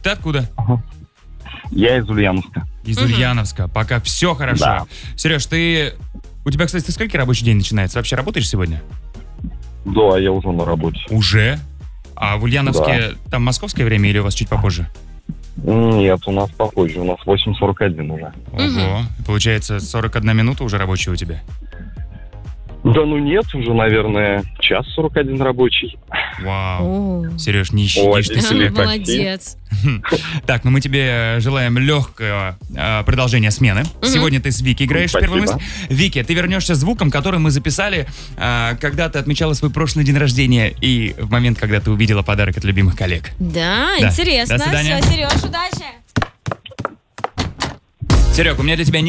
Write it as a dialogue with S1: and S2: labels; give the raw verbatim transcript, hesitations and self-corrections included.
S1: Ты откуда?
S2: Я из Ульяновска.
S1: Из
S3: Мгм.
S1: Ульяновска. Пока все хорошо.
S2: Да.
S1: Сереж, ты... У тебя, кстати, сколько рабочий день начинается? Вообще работаешь сегодня?
S2: Да, я уже на работе.
S1: Уже? А в Ульяновске там московское время или у вас чуть попозже?
S2: Нет, у нас попозже, у нас восемь сорок один уже.
S1: Ого. Получается, сорок одна минута уже рабочая у тебя.
S2: Да ну нет, уже, наверное, час сорок один рабочий.
S1: Вау.
S3: О.
S1: Сереж, не
S2: Ой,
S1: щадишь ты себя.
S2: спасибо.
S3: Молодец.
S1: Так, ну мы тебе желаем легкого э, продолжения смены. Сегодня ты с Вики играешь в первую
S2: Спасибо.
S1: мысль. Вики, ты вернешься звуком, который мы записали, э, когда ты отмечала свой прошлый день рождения и в момент, когда ты увидела подарок от любимых коллег.
S3: Да,
S1: Да.
S3: интересно.
S1: До свидания.
S3: Все, Сереж, удачи.
S1: Серег, у меня для тебя